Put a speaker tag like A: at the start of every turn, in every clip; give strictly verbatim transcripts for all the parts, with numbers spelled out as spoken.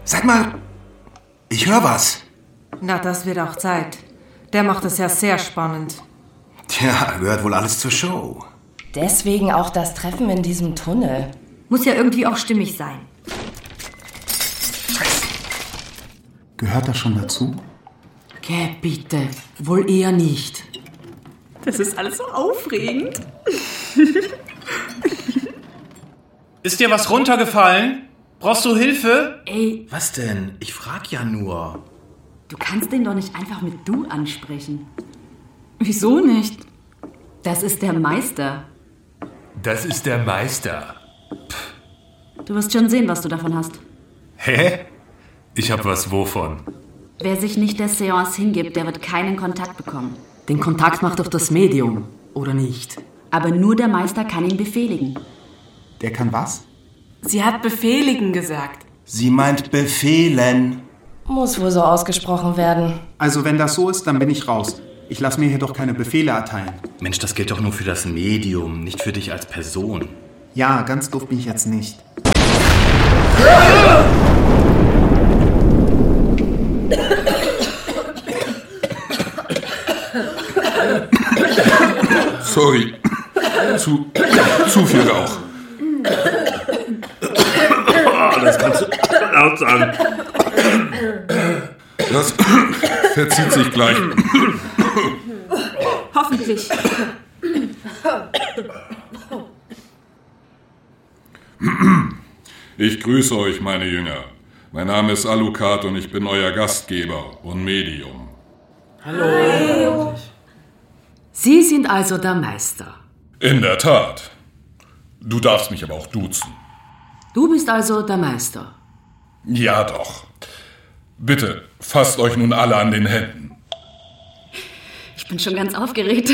A: Sag mal, ich höre was.
B: Na, das wird auch Zeit. Der macht es ja sehr spannend.
A: Tja, gehört wohl alles zur Show.
C: Deswegen auch das Treffen in diesem Tunnel.
D: Muss ja irgendwie auch stimmig sein.
E: Gehört das schon dazu?
B: Geh, bitte. Wohl eher nicht.
F: Das ist alles so aufregend.
G: Ist dir was runtergefallen? Brauchst du Hilfe?
D: Ey,
H: Was denn? Ich frag ja nur.
D: du kannst den doch nicht einfach mit du ansprechen.
F: Wieso nicht?
D: Das ist der Meister.
I: Das ist der Meister.
D: Du wirst schon sehen, was du davon hast.
I: Hä? Ich hab was wovon?
D: Wer sich nicht der Seance hingibt, der wird keinen Kontakt bekommen.
B: Den Kontakt macht doch das Medium, oder nicht?
D: Aber nur der Meister kann ihn befehligen.
E: Der kann was?
B: Sie hat befehligen gesagt.
A: Sie meint befehlen.
C: Muss wohl so ausgesprochen werden.
E: Also wenn das so ist, dann bin ich raus. Ich lasse mir hier doch keine Befehle erteilen.
H: Mensch, das gilt doch nur für das Medium, nicht für dich als Person.
E: Ja, ganz doof bin ich jetzt nicht.
J: Sorry. Zu, zu viel Rauch. Das kannst du laut sagen. Das verzieht sich gleich.
F: Hoffentlich.
J: Ich grüße euch, meine Jünger. Mein Name ist Alucard und ich bin euer Gastgeber und Medium.
B: Hallo. Sie sind also der Meister.
J: In der Tat. Du darfst mich aber auch duzen.
B: Du bist also der Meister.
J: Ja doch. Bitte, fasst euch nun alle an den Händen.
D: Ich bin schon ganz aufgeregt.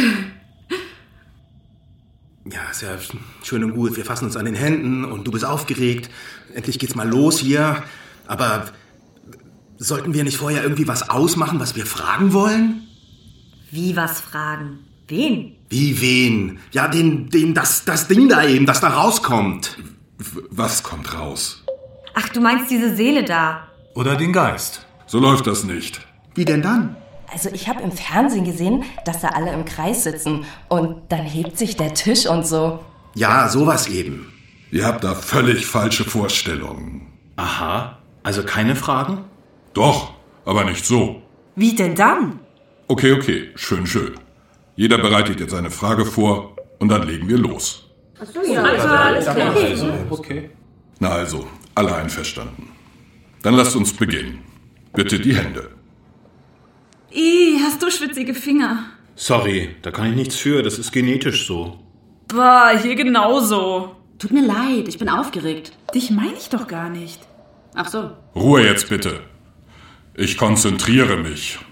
A: Ja, ist ja schön und gut. Wir fassen uns an den Händen und du bist aufgeregt. Endlich geht's mal los hier. Aber sollten wir nicht vorher irgendwie was ausmachen, was wir fragen wollen?
D: Wie was fragen? Wen?
A: Wie wen? Ja, den, den, das, das Ding da eben, das da rauskommt.
J: W- Was kommt raus?
D: Ach, du meinst diese Seele da?
I: Oder den Geist?
J: So läuft das nicht.
E: Wie denn dann?
C: Also ich habe im Fernsehen gesehen, dass da alle im Kreis sitzen und dann hebt sich der Tisch und so.
A: Ja, sowas eben.
J: Ihr habt da völlig falsche Vorstellungen.
H: Aha, also keine Fragen?
J: Doch, aber nicht so.
B: Wie denn dann?
J: Okay, okay, schön, schön. Jeder bereitet jetzt eine Frage vor und dann legen wir los.
F: Also alles klar.
I: Okay.
J: Na also, alle einverstanden. Dann lasst uns beginnen. Bitte die Hände.
F: Ih, hast du schwitzige Finger?
H: Sorry, da kann ich nichts für, das ist genetisch so.
F: Boah, hier genauso.
D: Tut mir leid, ich bin aufgeregt.
F: Dich meine ich doch gar nicht.
D: Ach so.
J: Ruhe jetzt bitte. Ich konzentriere mich.